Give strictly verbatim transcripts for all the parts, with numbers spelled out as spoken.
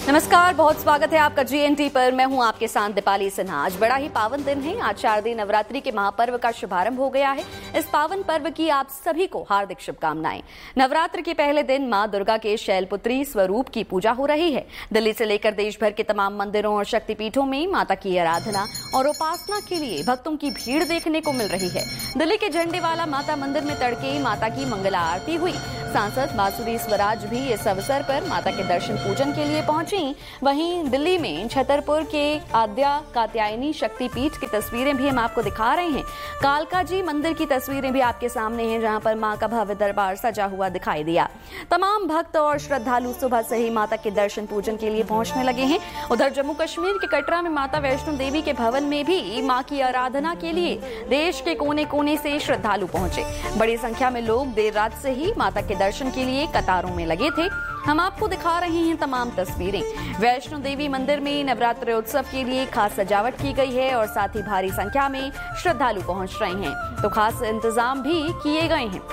नमस्कार, बहुत स्वागत है आपका जीएनटी पर। मैं हूं आपके साथ दीपाली सिन्हा। आज बड़ा ही पावन दिन है। आज शारदीय नवरात्रि के महापर्व का शुभारंभ हो गया है। इस पावन पर्व की आप सभी को हार्दिक शुभकामनाएं। नवरात्र के पहले दिन मां दुर्गा के शैलपुत्री स्वरूप की पूजा हो रही है। दिल्ली से लेकर देश भर के तमाम मंदिरों और शक्तिपीठों में माता की आराधना और उपासना के लिए भक्तों की भीड़ देखने को मिल रही है। दिल्ली के झंडेवाला माता मंदिर में तड़के माता की मंगला आरती हुई। सांसद माधुरी स्वराज भी इस अवसर पर माता के दर्शन पूजन के लिए पहुंची। वहीं दिल्ली में छतरपुर के आद्या कात्यायनी शक्तिपीठ की तस्वीरें भी हम आपको दिखा रहे हैं। कालका जी मंदिर की तस्वीरें भी आपके सामने हैं, जहां पर मां का भव्य दरबार सजा हुआ दिखाई दिया। तमाम भक्त और श्रद्धालु सुबह से ही माता के दर्शन पूजन के लिए पहुंचने लगे हैं। उधर जम्मू कश्मीर के कटरा में माता वैष्णो देवी के भवन में भी मां की आराधना के लिए देश के कोने कोने से श्रद्धालु पहुंचे। बड़ी संख्या में लोग देर रात से ही माता के दर्शन के लिए कतारों में लगे थे। हम आपको दिखा रहे हैं तमाम तस्वीरें। वैष्णो देवी मंदिर में नवरात्रि उत्सव के लिए खास सजावट की गई है और साथ ही भारी संख्या में श्रद्धालु पहुंच रहे हैं, तो खास इंतजाम भी किए गए हैं।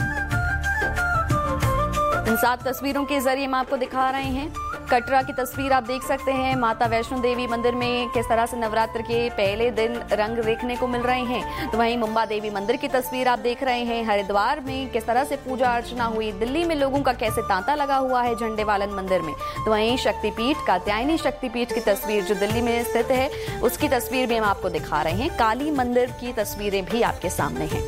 इन सात तस्वीरों के जरिए हम आपको दिखा रहे हैं। कटरा की तस्वीर आप देख सकते हैं। माता वैष्णो देवी मंदिर में किस तरह से नवरात्र के पहले दिन रंग देखने को मिल रहे हैं, तो वहीं मुंबा देवी मंदिर की तस्वीर आप देख रहे हैं। हरिद्वार में किस तरह से पूजा अर्चना हुई। दिल्ली में लोगों का कैसे तांता लगा हुआ है झंडेवालन मंदिर में, तो वहीं शक्तिपीठ कात्यायनी शक्तिपीठ की तस्वीर जो दिल्ली में स्थित है उसकी तस्वीर भी हम आपको दिखा रहे हैं। काली मंदिर की तस्वीरें भी आपके सामने हैं।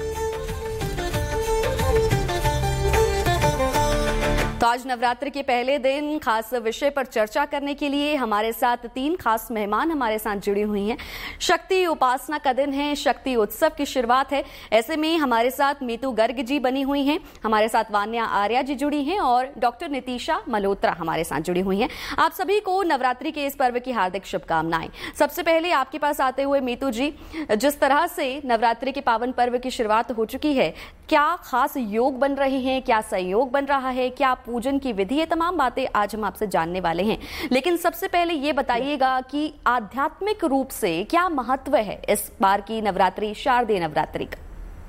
तो आज नवरात्र के पहले दिन खास विषय पर चर्चा करने के लिए हमारे साथ तीन खास मेहमान हमारे साथ जुड़ी हुई हैं। शक्ति उपासना का दिन है, शक्ति उत्सव की शुरुआत है। ऐसे में हमारे साथ मीतू गर्ग जी बनी हुई हैं, हमारे साथ वान्या आर्या जी जुड़ी हैं और डॉक्टर नितिशा मल्होत्रा हमारे साथ जुड़ी हुई हैं। आप सभी को नवरात्रि के इस पर्व की हार्दिक शुभकामनाएं। सबसे पहले आपके पास आते हुए मीतू जी, जिस तरह से नवरात्रि के पावन पर्व की शुरुआत हो चुकी है, क्या खास योग बन रहे हैं, क्या सहयोग बन रहा है, क्या पूजन की विधि, ये तमाम बातें आज हम आपसे जानने वाले हैं। लेकिन सबसे पहले ये बताइएगा कि आध्यात्मिक रूप से क्या महत्व है इस बार की नवरात्रि, शारदीय नवरात्रि का?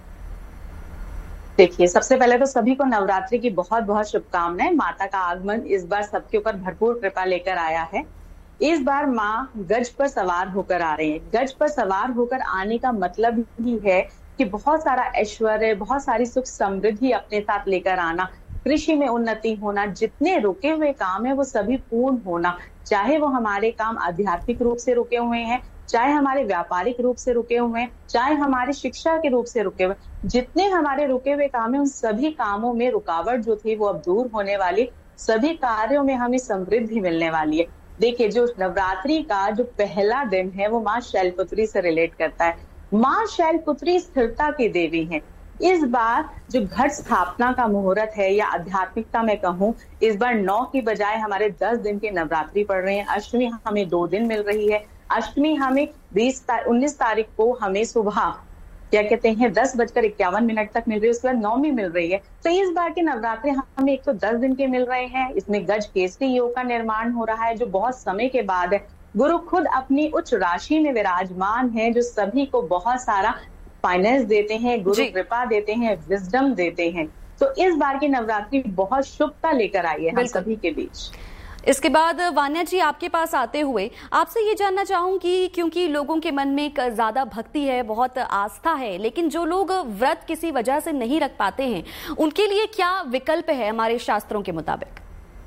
देखिए, सबसे पहले तो सभी को नवरात्रि की बहुत बहुत शुभकामनाएं। माता का आगमन इस बार सबके ऊपर भरपूर कृपा लेकर आया है। इस बार माँ गज पर सवार होकर आ रहे हैं। गज पर सवार होकर आने का मतलब ही है कि बहुत सारा ऐश्वर्य, बहुत सारी सुख समृद्धि अपने साथ लेकर आना, कृषि में उन्नति होना, जितने रुके हुए काम है वो सभी पूर्ण होना। चाहे वो हमारे काम आध्यात्मिक रूप से रुके हुए हैं, चाहे हमारे व्यापारिक रूप से रुके हुए हैं, चाहे हमारे शिक्षा के रूप से रुके हुए, जितने हमारे रुके हुए काम है उन सभी कामों में रुकावट जो थी वो अब दूर होने वाली। सभी कार्यों में हमें समृद्धि मिलने वाली है। देखिए, जो नवरात्रि का जो पहला दिन है वो माँ शैलपुत्री से रिलेट करता है। माँ शैलपुत्री स्थिरता की देवी है। इस बार जो घट स्थापना का मुहूर्त है या आध्यात्मिकता में कहूँ, इस बार नौ की बजाय हमारे दस दिन की नवरात्रि पड़ रहे हैं। अष्टमी हमें दो दिन मिल रही है। अष्टमी हमें बीस उन्नीस तारीख को हमें सुबह क्या कहते हैं दस बजकर इक्यावन मिनट तक मिल रही है। उसके बाद नौमी मिल रही है। तो इस बार की नवरात्रि हमें एक तो दस दिन के मिल रहे हैं। इसमें गज केसरी योग का निर्माण हो रहा है जो बहुत समय के बाद है। गुरु खुद अपनी उच्च राशि में विराजमान है जो सभी को बहुत सारा फाइनेंस देते हैं, गुरु कृपा देते हैं, विजडम देते हैं। तो इस बार की नवरात्रि बहुत शुभता लेकर आई है हम सभी के बीच। इसके बाद वान्या जी, आपके पास आते हुए आपसे ये जानना चाहूंगी, क्योंकि लोगों के मन में ज्यादा भक्ति है, बहुत आस्था है, लेकिन जो लोग व्रत किसी वजह से नहीं रख पाते हैं उनके लिए क्या विकल्प है हमारे शास्त्रों के मुताबिक?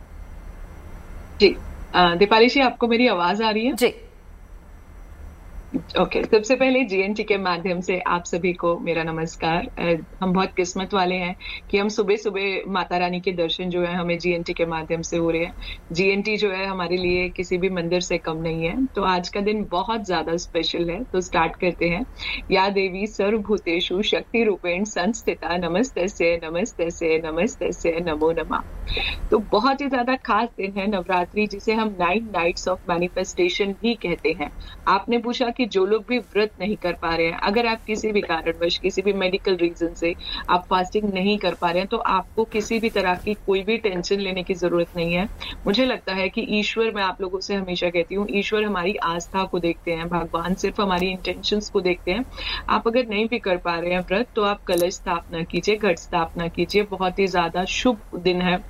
जी दीपाली जी, आपको मेरी आवाज आ रही है? जी ओके okay, सबसे पहले जीएनटी के माध्यम से आप सभी को मेरा नमस्कार। हम बहुत किस्मत वाले हैं कि हम सुबह सुबह माता रानी के दर्शन जो है हमें जीएनटी के माध्यम से हो रहे हैं। जीएनटी जो है हमारे लिए किसी भी मंदिर से कम नहीं है। तो आज का दिन बहुत ज्यादा स्पेशल है। तो स्टार्ट करते हैं। या देवी सर्वभूतेषु शक्ति रूपेण संस्थिता नमस्तस्यै नमस्तस्यै नमस्तस्यै नमो नमः। तो बहुत ही ज्यादा खास दिन है नवरात्रि, जिसे हम नाइन नाइट्स ऑफ मैनिफेस्टेशन भी कहते हैं। आपने पूछा कि जो लोग भी व्रत नहीं कर पा रहे हैं, अगर आप किसी भी कारणवश, किसी भी मेडिकल रीजन से आप फास्टिंग नहीं कर पा रहे हैं, तो आपको किसी भी तरह की कोई भी टेंशन लेने की जरूरत नहीं है। मुझे लगता है कि ईश्वर, मैं आप लोगों से हमेशा कहती हूँ, ईश्वर हमारी आस्था को देखते हैं, भगवान सिर्फ हमारी इंटेंशंस को देखते हैं। आप अगर नहीं भी कर पा रहे हैं व्रत, तो आप कलश स्थापना कीजिए, घट स्थापना कीजिए। बहुत ही ज्यादा शुभ दिन है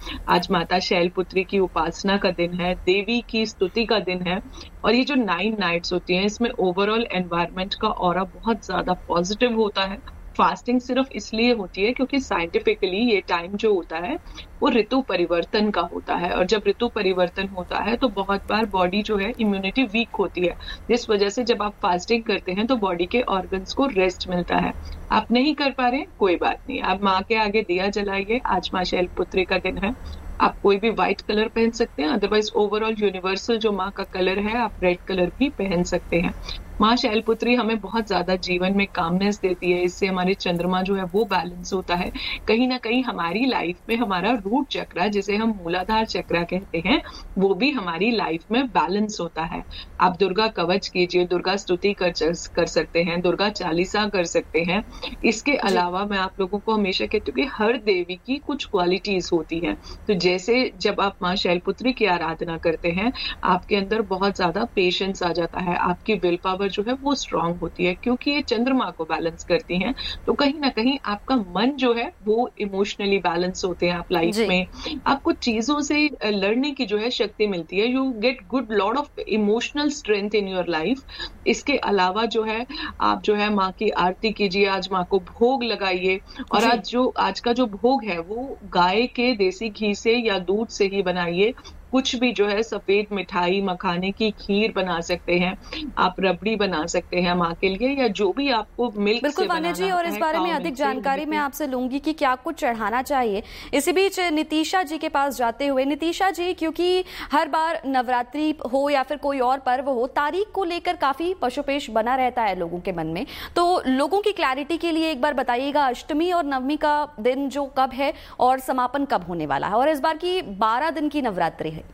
आज माता शैलपुत्री की उपासना का दिन है, देवी की स्तुति का दिन है। और ये जो नाइन नाइट्स होती हैं इसमें ओवरऑल एनवायरनमेंट का ऑरा बहुत ज्यादा पॉजिटिव होता है। फास्टिंग सिर्फ इसलिए होती है क्योंकि साइंटिफिकली ये टाइम जो होता है वो ऋतु परिवर्तन का होता है, और जब ऋतु परिवर्तन होता है तो बहुत बार बॉडी जो है इम्यूनिटी वीक होती है, जिस वजह से जब आप फास्टिंग करते हैं तो बॉडी के ऑर्गन्स को रेस्ट मिलता है। आप नहीं कर पा रहे, कोई बात नहीं, आप माँ के आगे दिया जलाइए। आज माँ शैलपुत्री का दिन है, आप कोई भी व्हाइट कलर पहन सकते हैं, अदरवाइज ओवरऑल यूनिवर्सल जो माँ का कलर है आप रेड कलर भी पहन सकते हैं। माँ शैलपुत्री हमें बहुत ज्यादा जीवन में कामनेस देती है, इससे हमारे चंद्रमा जो है वो बैलेंस होता है। कहीं ना कहीं हमारी लाइफ में हमारा रूट चक्र जिसे हम मूलाधार चक्र कहते हैं वो भी हमारी लाइफ में बैलेंस होता है। आप दुर्गा कवच कीजिए, दुर्गा स्तुति कर, कर सकते हैं, दुर्गा चालीसा कर सकते हैं। इसके अलावा मैं आप लोगों को हमेशा कहती हूँ कि हर देवी की कुछ क्वालिटीज होती हैं, तो जैसे जब आप माँ शैलपुत्री की आराधना करते हैं आपके अंदर बहुत ज्यादा पेशेंस आ जाता है, आपकी विल पावर जो है वो स्ट्रांग होती है क्योंकि ये चंद्रमा को बैलेंस करती हैं। तो कहीं ना कहीं आपका मन जो है वो इमोशनली बैलेंस होते हैं। आप लाइफ में आपको चीजों से लड़ने की जो है शक्ति मिलती है, you get good lot of emotional strength in your life. इसके अलावा जो है आप जो है माँ की आरती कीजिए, आज माँ को भोग लगाइए, और आज जो आज का जो भोग है वो गाय के देसी घी से या दूध से ही बनाइए। कुछ भी जो है सफेद मिठाई, मखाने की खीर बना सकते हैं, आप रबड़ी बना सकते हैं माँ के लिए, या जो भी आपको मिल्क बिल्कुल वान्या जी, और इस बारे में अधिक जानकारी मैं आपसे लूंगी कि क्या कुछ चढ़ाना चाहिए। इसी बीच नितीशा जी के पास जाते हुए, नितीशा जी, क्योंकि हर बार नवरात्रि हो या फिर कोई और पर्व हो, तारीख को लेकर काफी पशुपेश बना रहता है लोगों के मन में, तो लोगों की क्लैरिटी के लिए एक बार बताइएगा अष्टमी और नवमी का दिन जो कब है और समापन कब होने वाला है, और इस बार की बारह दिन की नवरात्रि है।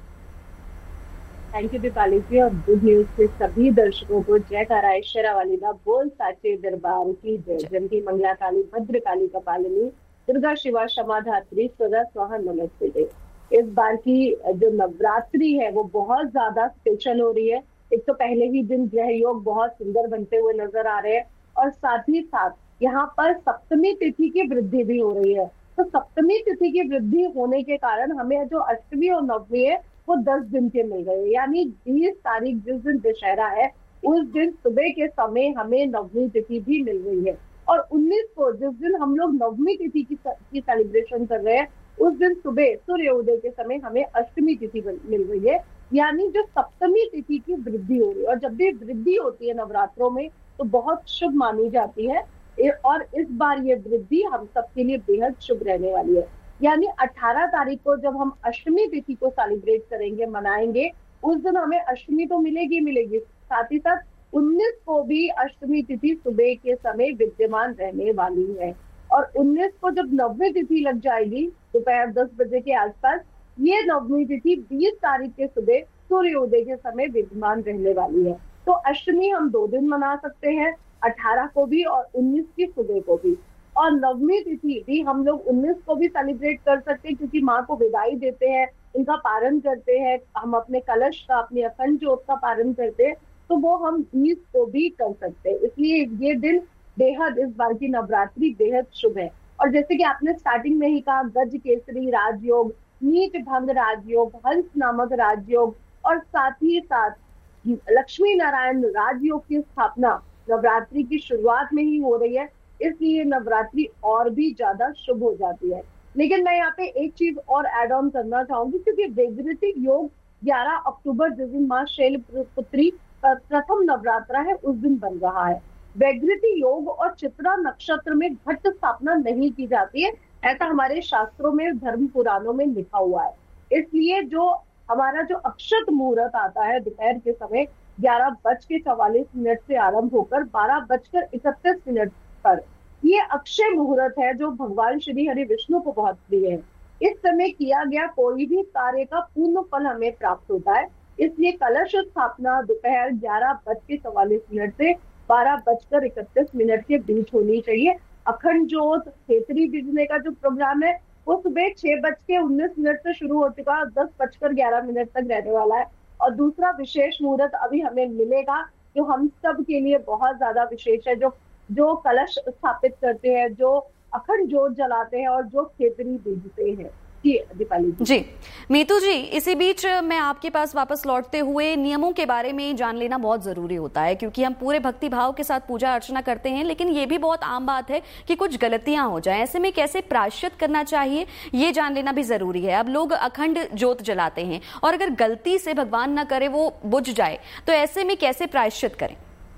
थैंक यू दीपाली जी, और गुड न्यूज के सभी दर्शकों को जय तारा शेरा वाली दा बोल साचे दरबार की जय। जमकी मंगला काली भद्र काली कपालिनी दुर्गा शिवा क्षमा धात्री सदा स्वाहा नमस्ते दे। इस बार की जो नवरात्रि है वो बहुत ज्यादा स्पेशल हो रही है। एक तो पहले ही दिन ग्रह योग बहुत सुंदर बनते हुए नजर आ रहे हैं, और साथ ही साथ यहाँ पर सप्तमी तिथि की वृद्धि भी हो रही है। तो सप्तमी तिथि की वृद्धि होने के कारण हमें जो अष्टमी और नवमी है वो दस दिन के मिल गए, यानी बीस तारीख जिस दिन दशहरा है उस दिन सुबह के समय हमें नवमी तिथि भी मिल गई है, और उन्नीस को जिस दिन हम लोग नवमी तिथि की की सेलिब्रेशन कर रहे हैं उस दिन सुबह सूर्योदय के समय हमें अष्टमी तिथि मिल गई है, यानी जो सप्तमी तिथि की वृद्धि हो रही है। और जब भी वृद्धि होती है नवरात्रों में तो बहुत शुभ मानी जाती है, और इस बार ये वृद्धि हम सबके लिए बेहद शुभ रहने वाली है। यानी अठारह तारीख को जब हम अष्टमी तिथि को सेलिब्रेट करेंगे, मनाएंगे, उस दिन हमें अष्टमी तो मिलेगी मिलेगी साथ ही साथ उन्नीस को भी अष्टमी तिथि सुबह के समय विद्यमान रहने वाली है, और उन्नीस को जब नवमी तिथि लग जाएगी दोपहर दस बजे के आसपास, ये नवमी तिथि बीस तारीख के सुबह सूर्योदय के समय विद्यमान रहने वाली है। तो अष्टमी हम दो दिन मना सकते हैं, अठारह को भी और उन्नीस की सुबह को भी, और नवमी तिथि भी हम लोग उन्नीस को भी सेलिब्रेट कर सकते हैं क्योंकि माँ को विदाई देते हैं, इनका पारण करते हैं, हम अपने कलश का, अपनी अखंड ज्योत का पारण करते हैं, तो वो हम बीस को भी कर सकते हैं। इसलिए ये दिन बेहद, इस बार की नवरात्रि बेहद शुभ है। और जैसे कि आपने स्टार्टिंग में ही कहा, गज केसरी राजयोग, नीच भंग राजयोग, हंस नामक राजयोग, और साथ ही साथ लक्ष्मी नारायण राजयोग की स्थापना नवरात्रि की शुरुआत में ही हो रही है, इसलिए नवरात्रि और भी ज्यादा शुभ हो जाती है। लेकिन मैं यहाँ पे एक चीज और एड ऑन करना चाहूंगी, क्योंकि वैगृतिक योग ग्यारह अक्टूबर जिस दिन माँ शैलपुत्री का प्रथम नवरात्रा है उस दिन बन रहा है। वैगृति योग और चित्रा नक्षत्र में घट स्थापना नहीं की जाती है, ऐसा हमारे शास्त्रों में, धर्म पुराणों में लिखा हुआ है। इसलिए जो हमारा जो अक्षत मुहूर्त आता है दोपहर के समय ग्यारह बज के चौवालीस मिनट से आरंभ होकर बारह बजकर इकतीस मिनट पर, ये अक्षय मुहूर्त है जो भगवान श्री हरि विष्णु को बहुत प्रिय है। इस समय किया गया कोई भी कार्य का पूर्ण फल हमें प्राप्त होता है, इसलिए कलश स्थापना दोपहर ग्यारह बज के चौवालीस मिनट से बारह बजकर इकतीस मिनट के बीच होनी चाहिए। अखंड ज्योत खेतरी बीजने का जो प्रोग्राम है वो सुबह छह बज के उन्नीस मिनट से शुरू हो चुका है, दस बजकर ग्यारह मिनट तक रहने वाला है। और दूसरा विशेष मुहूर्त अभी हमें मिलेगा जो हम सब के लिए बहुत ज्यादा विशेष है, जो जो कलश स्थापित करते हैं, जो अखंड ज्योत जलाते हैं और जो खेतरी बीजते हैं। जी दीपाली जी। जी मीतू जी, इसी बीच मैं आपके पास वापस लौटते हुए नियमों के बारे में जान लेना बहुत जरूरी होता है, क्योंकि हम पूरे भक्ति भाव के साथ पूजा अर्चना करते हैं, लेकिन ये भी बहुत आम बात है कि कुछ गलतियां हो जाएं। ऐसे में कैसे प्रायश्चित करना चाहिए ये जान लेना भी जरूरी है। अब लोग अखंड ज्योत जलाते हैं और अगर गलती से भगवान ना करे वो बुझ जाए, तो ऐसे में कैसे प्रायश्चित करें?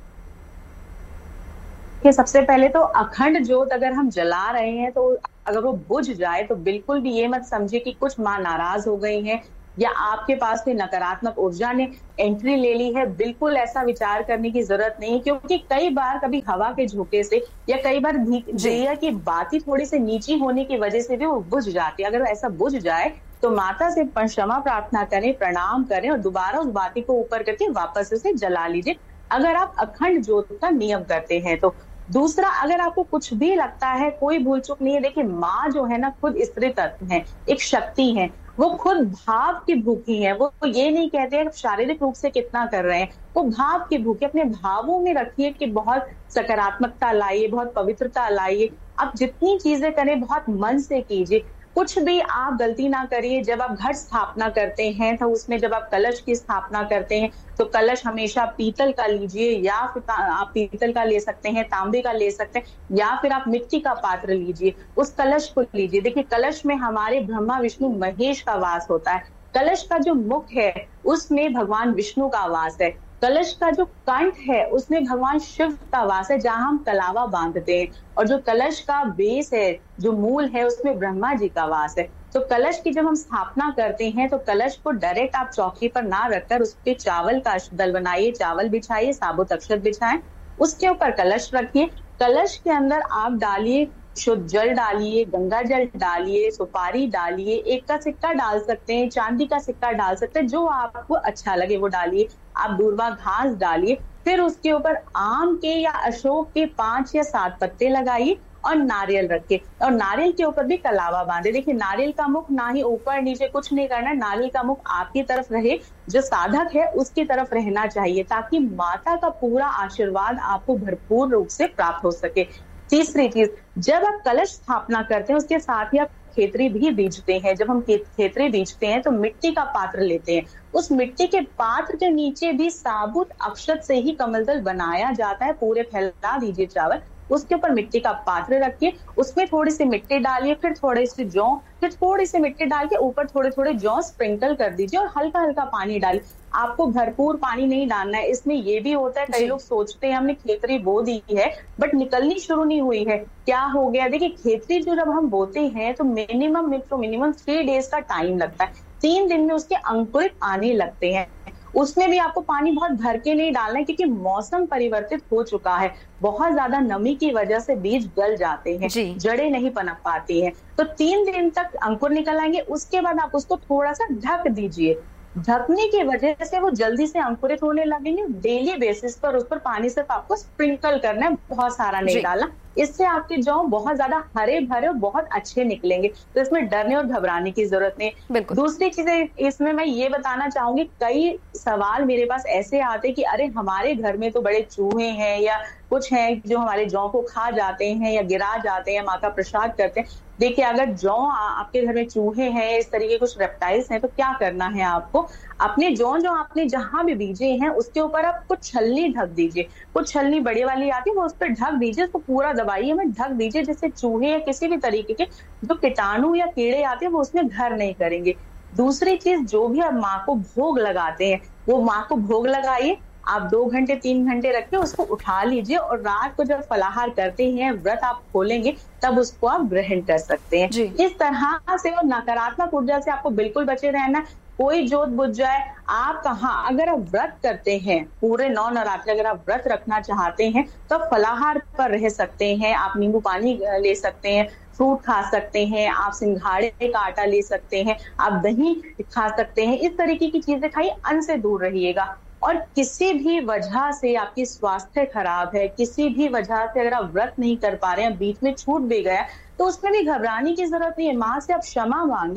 कि सबसे पहले तो अखंड ज्योत अगर हम जला रहे हैं तो अगर वो बुझ जाए तो बिल्कुल भी ये मत समझिए कि कुछ माँ नाराज हो गई हैं या आपके पास कोई नकारात्मक ऊर्जा ने एंट्री ले ली है। बिल्कुल ऐसा विचार करने की जरूरत नहीं, क्योंकि कई बार कभी हवा के झोंके से या कई बार दिया की बाती थोड़ी सी नीची होने की वजह से भी वो बुझ जाती है। अगर ऐसा बुझ जाए तो माता से क्षमा प्रार्थना करें, प्रणाम करें और दोबारा उस बाती को ऊपर करके वापस उसे जला लीजिए, अगर आप अखंड ज्योत का नियम करते हैं तो। दूसरा, अगर आपको कुछ भी लगता है, कोई भूल चूक नहीं है, देखिए माँ जो है ना खुद स्त्री तत्व है, एक शक्ति है, वो खुद भाव की भूखी है। वो ये नहीं कहते हैं शारीरिक रूप से कितना कर रहे हैं, वो भाव की भूखी। अपने भावों में रखिए कि बहुत सकारात्मकता लाइए, बहुत पवित्रता लाइए। आप जितनी चीजें करें बहुत मन से कीजिए, कुछ भी आप गलती ना करिए। जब आप घट स्थापना करते हैं तो उसमें जब आप कलश की स्थापना करते हैं तो कलश हमेशा पीतल का लीजिए, या फिर आप पीतल का ले सकते हैं, तांबे का ले सकते हैं, या फिर आप मिट्टी का पात्र लीजिए, उस कलश को लीजिए। देखिए कलश में हमारे ब्रह्मा विष्णु महेश का वास होता है। कलश का जो मुख है उसमें भगवान विष्णु का वास है। कलश का जो कंठ है उसमें भगवान शिव का वास है, जहां हम कलावा बांधते हैं। और जो कलश का बेस है, जो मूल है, उसमें ब्रह्मा जी का वास है। तो कलश की जब हम स्थापना करते हैं तो कलश को डायरेक्ट आप चौकी पर ना रखकर उस पर चावल का दल बनाइए, चावल बिछाइए, साबुत अक्षत बिछाएं, उसके ऊपर कलश रखिए। कलश के अंदर आप डालिए शुद्ध जल, डालिए गंगा जल, डालिए सुपारी, डालिए एक का सिक्का डाल सकते हैं, चांदी का सिक्का डाल सकते हैं, जो आपको अच्छा लगे वो डालिए। आप दूर्वा घास डालिए, फिर उसके ऊपर आम के या अशोक के पांच या सात पत्ते लगाइए और नारियल रखे, और नारियल के ऊपर भी कलावा बांधे। देखिए नारियल का मुख ना ही ऊपर नीचे कुछ नहीं करना, नारियल का मुख आपकी तरफ रहे, जो साधक है उसकी तरफ रहना चाहिए, ताकि माता का पूरा आशीर्वाद आपको भरपूर रूप से प्राप्त हो सके। तीसरी चीज, जब आप कलश स्थापना करते हैं उसके साथ ही आप खेतरी भी बीजते हैं। जब हम खेतरी बीजते हैं तो मिट्टी का पात्र लेते हैं, उस मिट्टी के पात्र के नीचे भी साबुत अक्षत से ही कमलदल बनाया जाता है। पूरे फैला दीजिए चावल, उसके ऊपर मिट्टी का पात्र रखिए, उसमें थोड़ी सी मिट्टी डालिए, फिर थोड़ी सी जौ, फिर थोड़ी सी मिट्टी डाल के ऊपर थोड़े थोड़े जौ स्प्रिंकल कर दीजिए और हल्का हल्का पानी डालिए। आपको भरपूर पानी नहीं डालना है। इसमें ये भी होता है, कई लोग सोचते हैं हमने खेतरी बो दी है बट निकलनी शुरू नहीं हुई है, क्या हो गया। देखिए खेतरी जो जब हम बोते हैं तो मिनिमम मिनिमम थ्री डेज का टाइम लगता है, तीन दिन में उसके अंकुरित आने लगते हैं। उसमें भी आपको पानी बहुत भर के नहीं डालना है, क्योंकि मौसम परिवर्तित हो चुका है, बहुत ज्यादा नमी की वजह से बीज गल जाते हैं, जड़ें नहीं पनप पाती हैं। तो तीन दिन तक अंकुर निकल आएंगे, उसके बाद आप उसको थोड़ा सा ढक दीजिए। ढकने की वजह से वो जल्दी से अंकुरित होने लगेंगे। डेली बेसिस पर उस पर पानी सिर्फ आपको स्प्रिंकल करना है, बहुत सारा नहीं डालना। इससे आपके जौ बहुत ज्यादा हरे भरे और बहुत अच्छे निकलेंगे, तो इसमें डरने और घबराने की जरूरत नहीं। दूसरी चीजें इसमें मैं ये बताना चाहूंगी, कई सवाल मेरे पास ऐसे आते कि अरे हमारे घर में तो बड़े चूहे हैं या कुछ हैं जो हमारे जौ को खा जाते हैं या गिरा जाते हैं, माँ का प्रसाद करते हैं। देखिए अगर जौ आपके घर में चूहे हैं, इस तरीके कुछ रेप्टाइल्स हैं, तो क्या करना है आपको, अपने जौ जो आपने जहां भी बीजे हैं उसके ऊपर आप कुछ छलनी ढक दीजिए। कुछ छलनी बड़ी वाली आती है वो उस पर ढक दीजिए, उसको पूरा दबाइए में ढक दीजिए, जिससे चूहे या किसी भी तरीके के जो कीटाणु या कीड़े आते हैं वो उसमें घर नहीं करेंगे। दूसरी चीज, जो भी आप माँ को भोग लगाते हैं वो माँ को भोग लगाइए। आप दो घंटे तीन घंटे रख के उसको उठा लीजिए, और रात को जब फलाहार करते हैं, व्रत आप खोलेंगे, तब उसको आप ग्रहण कर सकते हैं। इस तरह से वो नकारात्मक ऊर्जा से आपको बिल्कुल बचे रहना। कोई जोत बुझ जाए, आप कहाँ, अगर आप व्रत करते हैं पूरे नौ नवरात्रि, अगर आप व्रत रखना चाहते हैं तो फलाहार पर रह सकते हैं। आप नींबू पानी ले सकते हैं, फ्रूट खा सकते हैं, आप सिंघाड़े का आटा ले सकते हैं, आप दही खा सकते हैं। इस तरीके की चीजें खाइए, अन्न से दूर रहिएगा। और किसी भी वजह से आपकी स्वास्थ्य खराब है, किसी भी वजह से अगर आप व्रत नहीं कर पा रहे हैं, बीच में छूट भी गया, तो उसमें भी घबराने की जरूरत नहीं है। माँ से आप क्षमा मांगे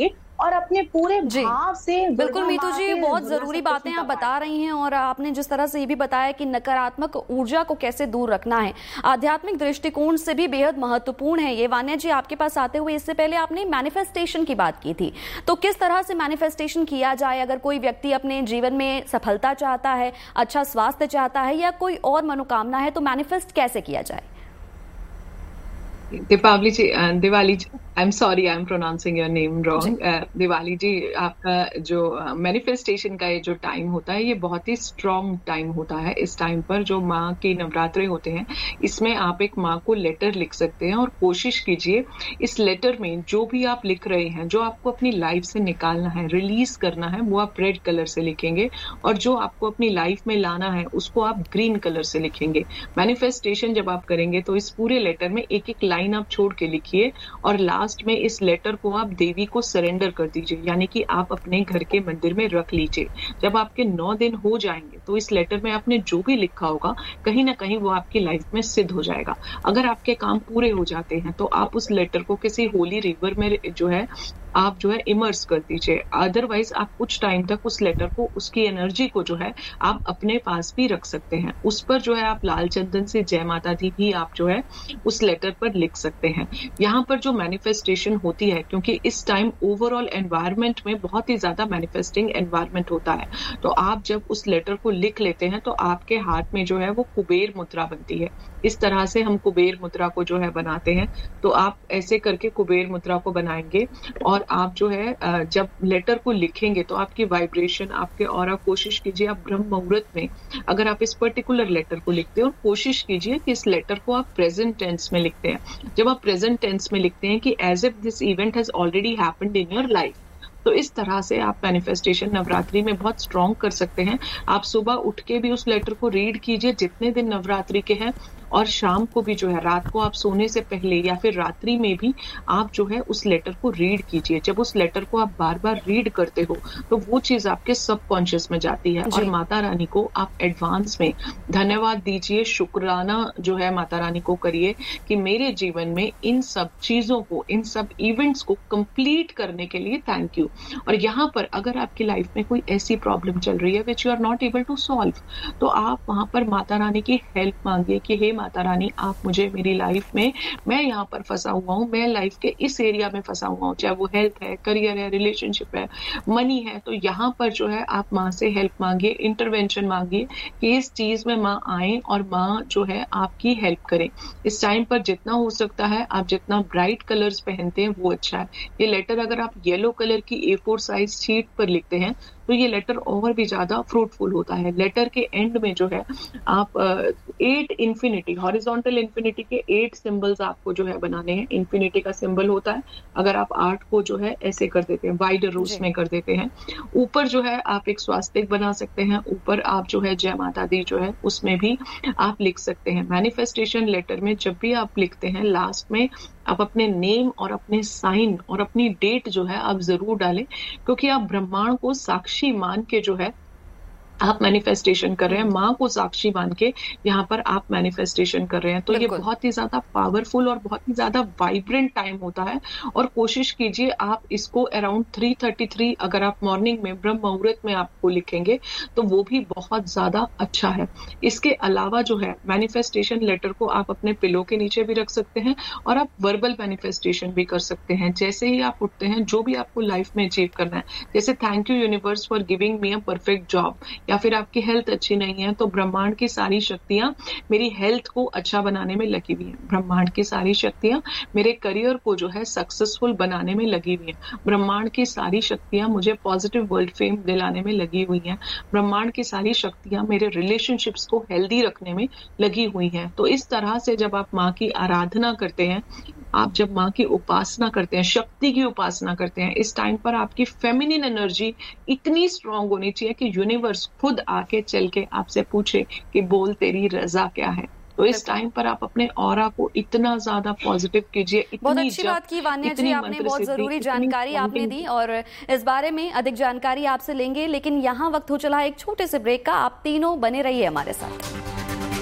और अपने पूरे भाव से। बिल्कुल मीतू जी, बहुत जरूरी बातें आप बता रही हैं और आपने जिस तरह से ये भी बताया कि नकारात्मक ऊर्जा को कैसे दूर रखना है, आध्यात्मिक दृष्टिकोण से भी बेहद महत्वपूर्ण है ये। वान्या जी, आपके पास आते हुए इससे पहले आपने मैनिफेस्टेशन की बात की थी, तो किस तरह से मैनिफेस्टेशन किया जाए अगर कोई व्यक्ति अपने जीवन में सफलता चाहता है, अच्छा स्वास्थ्य चाहता है या कोई और मनोकामना है, तो मैनिफेस्ट कैसे किया जाए? दीपावली जी, दिवाली जी, I am sorry I am pronouncing your name wrong. Diwali जी, आपका जो मैनिफेस्टेशन uh, का ये जो टाइम होता है ये बहुत ही स्ट्रॉन्ग टाइम होता है। इस टाइम पर जो माँ के नवरात्रे होते हैं इसमें आप एक माँ को लेटर लिख सकते हैं और कोशिश कीजिए इस लेटर में जो भी आप लिख रहे हैं, जो आपको अपनी लाइफ से निकालना है, रिलीज करना है, वो आप रेड कलर से लिखेंगे और जो आपको अपनी लाइफ में लाना है उसको आप ग्रीन कलर से लिखेंगे। मैनिफेस्टेशन जब आप करेंगे तो इस पूरे लेटर में एक एक लाइन आप छोड़ के लिखिए और लास्ट में इस लेटर को आप देवी को सरेंडर कर दीजिए, यानी कि आप अपने घर के मंदिर में रख लीजिए। जब आपके नौ दिन हो जाएंगे तो इस लेटर में आपने जो भी लिखा होगा कहीं ना कहीं वो आपकी लाइफ में सिद्ध हो जाएगा। अगर आपके काम पूरे हो जाते हैं तो आप उस लेटर को किसी होली रिवर में जो है आप जो है इमर्स कर दीजिए। अदरवाइज आप कुछ टाइम तक उस लेटर को, उसकी एनर्जी को जो है आप अपने पास भी रख सकते हैं। उस पर जो है आप लाल चंदन से जय माता दी भी आप जो है उस लेटर पर लिख सकते हैं। यहाँ पर जो मैनिफेस्टेशन होती है, क्योंकि इस टाइम ओवरऑल एनवायरनमेंट में बहुत ही ज्यादा मैनिफेस्टिंग एनवायरनमेंट होता है, तो आप जब उस लेटर को लिख लेते हैं तो आपके हाथ में जो है वो कुबेर मुद्रा बनती है। इस तरह से हम कुबेर मुद्रा को जो है बनाते हैं, तो आप ऐसे करके कुबेर मुद्रा को बनाएंगे और आप जो है जब लेटर को लिखेंगे तो आपकी वाइब्रेशन, आपके ऑरा, कोशिश कीजिए आप ब्रह्म मुहूर्त में अगर आप इस पर्टिकुलर लेटर को लिखते हैं और कोशिश कीजिए कि इस लेटर को आप प्रेजेंट टेंस में लिखते हैं। जब आप प्रेजेंट टेंस में लिखते हैं कि as if this event has already happened in your life, तो इस तरह से आप मैनिफेस्टेशन नवरात्रि में बहुत स्ट्रॉन्ग कर सकते हैं। आप सुबह उठ के भी उस लेटर को रीड कीजिए जितने दिन नवरात्रि के हैं, और शाम को भी जो है, रात को आप सोने से पहले या फिर रात्रि में भी आप जो है उस लेटर को रीड कीजिए। जब उस लेटर को आप बार बार रीड करते हो तो वो चीज आपके सबकॉन्शियस में जाती है और माता रानी को आप एडवांस में धन्यवाद दीजिए, शुक्राना जो है माता रानी को करिए कि मेरे जीवन में इन सब चीजों को, इन सब इवेंट्स को कंप्लीट करने के लिए थैंक यू। और यहाँ पर अगर आपकी लाइफ में कोई ऐसी प्रॉब्लम चल रही है which you are not able to solve, तो आप वहां पर माता रानी की हेल्प मांगिए कि हे माता रानी, आप मुझे मेरी लाइफ में, मैं यहाँ पर फंसा हुआ हूँ, मैं लाइफ के इस एरिया में फंसा हुआ हूँ, चाहे वो हेल्थ है, करियर है, रिलेशनशिप है, मनी है, तो यहाँ पर जो है आप माँ से हेल्प मांगिए, इंटरवेंशन मांगिए कि इस चीज में माँ आए और माँ जो है आपकी हेल्प करें। इस टाइम पर जितना हो सकता है आप जितना ब्राइट कलर्स पहनते हैं वो अच्छा है। ये लेटर अगर आप येलो कलर की ए फोर साइज शीट पर लिखते हैं तो ये लेटर और भी ज्यादा फ्रूटफुल होता है। लेटर के एंड में जो है आप एट इन्फिनिटी, हॉरिजॉन्टल इन्फिनिटी के एट सिंबल्स आपको जो है बनाने हैं। इन्फिनिटी का सिंबल होता है, अगर आप आठ को जो है ऐसे कर देते हैं, वाइड रोज में कर देते हैं, ऊपर जो है आप एक स्वास्तिक बना सकते हैं, ऊपर आप जो है जय माता दी जो है उसमें भी आप लिख सकते हैं। मैनिफेस्टेशन लेटर में जब भी आप लिखते हैं लास्ट में आप अपने नेम और अपने साइन और अपनी डेट जो है आप जरूर डालें, क्योंकि आप ब्रह्मांड को साक्षी मान के जो है आप मैनिफेस्टेशन कर रहे हैं, माँ को साक्षी मान के यहाँ पर आप मैनिफेस्टेशन कर रहे हैं। तो ये बहुत ही ज्यादा पावरफुल और बहुत ही ज्यादा वाइब्रेंट टाइम होता है और कोशिश कीजिए आप इसको अराउंड थ्री थर्टी थ्री अगर आप मॉर्निंग में ब्रह्म मुहूर्त में आपको लिखेंगे तो वो भी बहुत ज्यादा अच्छा है। इसके अलावा जो है मैनिफेस्टेशन लेटर को आप अपने पिलो के नीचे भी रख सकते हैं और आप वर्बल मैनिफेस्टेशन भी कर सकते हैं। जैसे ही आप उठते हैं, जो भी आपको लाइफ में अचीव करना है, जैसे thank you universe for giving me a perfect job, या फिर आपकी हेल्थ अच्छी नहीं है तो ब्रह्मांड की सारी शक्तियां मेरी हेल्थ को अच्छा बनाने में लगी हुई हैं। ब्रह्मांड की सारी शक्तियां मेरे करियर को जो है सक्सेसफुल बनाने में लगी हुई हैं। ब्रह्मांड की सारी शक्तियां मुझे पॉजिटिव वर्ल्ड फेम दिलाने में लगी हुई हैं। ब्रह्मांड की सारी शक्तियां मेरे रिलेशनशिप्स को हेल्दी रखने में लगी हुई हैं। तो इस तरह से जब आप माँ की आराधना करते हैं, आप जब माँ की उपासना करते हैं, शक्ति की उपासना करते हैं, इस टाइम पर आपकी फेमिनिन एनर्जी इतनी स्ट्रांग होनी चाहिए कि यूनिवर्स खुद आके चल के आपसे पूछे कि बोल तेरी रजा क्या है। तो इस टाइम पर आप अपने ऑरा को इतना ज्यादा पॉजिटिव कीजिए। बहुत अच्छी बात की वान्या जी, आपने बहुत जरूरी जानकारी आपने दी और इस बारे में अधिक जानकारी आपसे लेंगे, लेकिन यहाँ वक्त हो चला है एक छोटे से ब्रेक का। आप तीनों बने रहिए हमारे साथ।